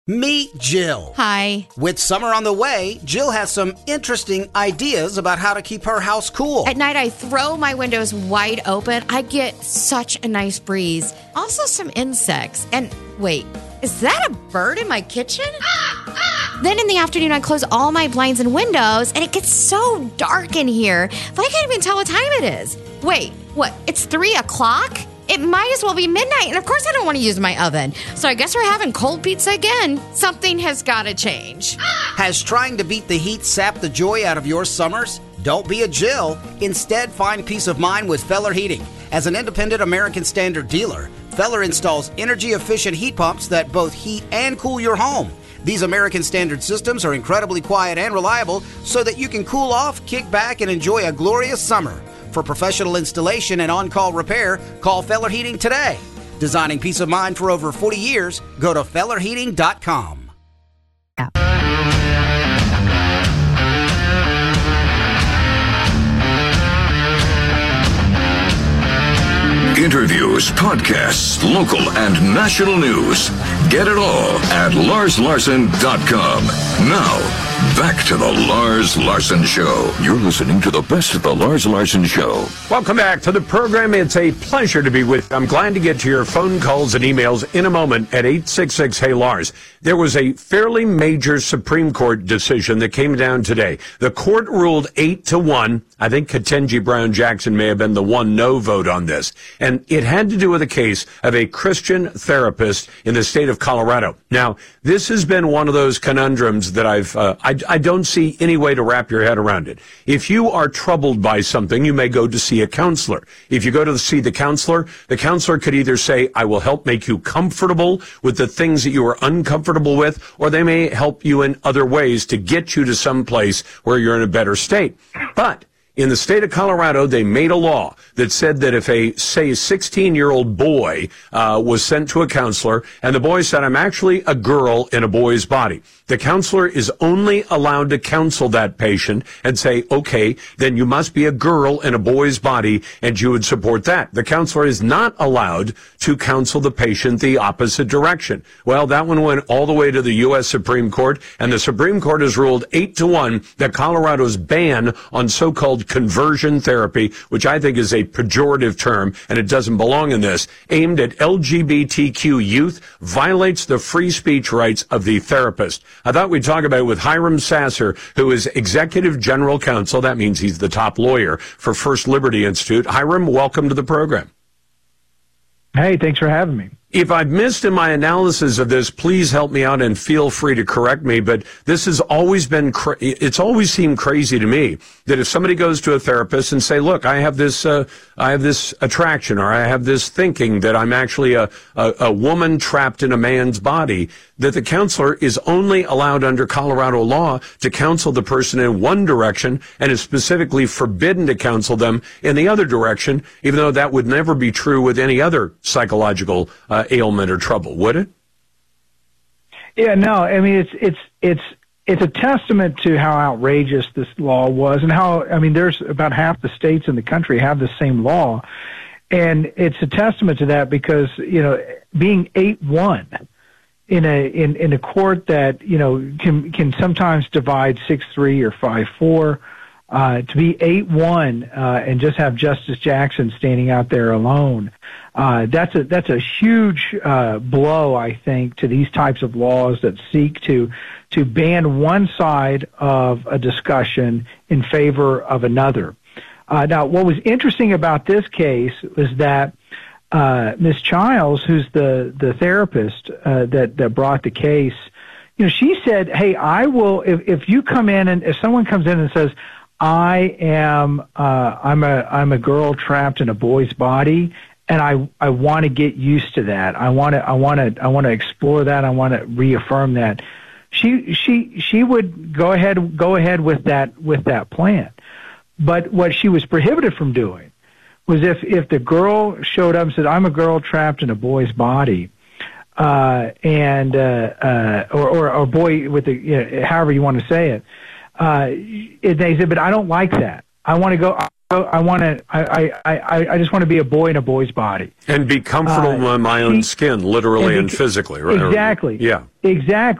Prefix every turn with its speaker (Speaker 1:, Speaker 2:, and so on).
Speaker 1: Meet Jill.
Speaker 2: Hi.
Speaker 1: With summer on the way, Jill has some interesting ideas about how to keep her house cool.
Speaker 2: At night, I throw my windows wide open. I get such a nice breeze. Also, some insects. And wait, is that a bird in my kitchen? Then in the afternoon, I close all my blinds and windows, and it gets so dark in here that I can't even tell what time it is. Wait, what? It's 3 o'clock? It might as well be midnight, and of course I don't want to use my oven. So I guess we're having cold pizza again. Something has got to change.
Speaker 1: Has trying to beat the heat sapped the joy out of your summers? Don't be a Jill. Instead, find peace of mind with Feller Heating. As an independent American Standard dealer, Feller installs energy-efficient heat pumps that both heat and cool your home. These American Standard systems are incredibly quiet and reliable so that you can cool off, kick back, and enjoy a glorious summer. For professional installation and on-call repair, call Feller Heating today. Designing peace of mind for over 40 years, go to fellerheating.com.
Speaker 3: Interviews, podcasts, local and national news. Get it all at LarsLarson.com. Now, back to the Lars Larson Show. You're listening to the best of the Lars Larson Show.
Speaker 4: Welcome back to the program. It's a pleasure to be with you. I'm glad to get to your phone calls and emails in a moment at 866-HEY-LARS. There was a fairly major Supreme Court decision that came down today. The court ruled 8-1. I think Ketanji Brown Jackson may have been the 1-no vote on this. And it had to do with a case of a Christian therapist in the state of Colorado. Now, this has been one of those conundrums that I don't see any way to wrap your head around it. If you are troubled by something, you may go to see a counselor. If you go to see the counselor could either say, I will help make you comfortable with the things that you are uncomfortable with, or they may help you in other ways to get you to some place where you're in a better state. But in the state of Colorado, they made a law that said that if a 16-year-old boy was sent to a counselor and the boy said, I'm actually a girl in a boy's body, the counselor is only allowed to counsel that patient and say, okay, then you must be a girl in a boy's body, and you would support that. The counselor is not allowed to counsel the patient the opposite direction. Well, that one went all the way to the U.S. Supreme Court, and the Supreme Court has ruled 8-1 that Colorado's ban on so-called conversion therapy, which I think is a pejorative term, and it doesn't belong in this, aimed at LGBTQ youth, violates the free speech rights of the therapist. I thought we'd talk about it with Hiram Sasser, who is Executive General Counsel. That means he's the top lawyer for First Liberty Institute. Hiram, welcome to the program.
Speaker 5: Hey, thanks for having me.
Speaker 4: If I've missed in my analysis of this, please help me out and feel free to correct me. But this has always been, it's always seemed crazy to me that if somebody goes to a therapist and say, look, I have this attraction, or I have this thinking that I'm actually a woman trapped in a man's body, that the counselor is only allowed under Colorado law to counsel the person in one direction and is specifically forbidden to counsel them in the other direction, even though that would never be true with any other psychological ailment or trouble, would it?
Speaker 5: Yeah, no. I mean, it's a testament to how outrageous this law was, and how, I mean, there's about half the states in the country have the same law, and it's a testament to that because, you know, being 8-1 in a court that, you know, can sometimes divide 6-3 or 5-4, to be 8-1 and just have Justice Jackson standing out there alone. That's a huge blow, I think, to these types of laws that seek to ban one side of a discussion in favor of another. Now, what was interesting about this case was that Ms. Childs, who's the therapist that brought the case, you know, she said, "Hey, I will if you come in and if someone comes in and says, I'm a girl trapped in a boy's body, and I want to get used to that. I want to explore that. I want to reaffirm that." She would go ahead with that plan. But what she was prohibited from doing was if the girl showed up and said, "I'm a girl trapped in a boy's body," or a boy with the, you know, however you want to say it, they said, "But I don't like that. I want to go. I just want to be a boy in a boy's body
Speaker 4: and be comfortable in my own skin, literally and physically." Right?
Speaker 5: Exactly.
Speaker 4: Yeah.
Speaker 5: Exactly.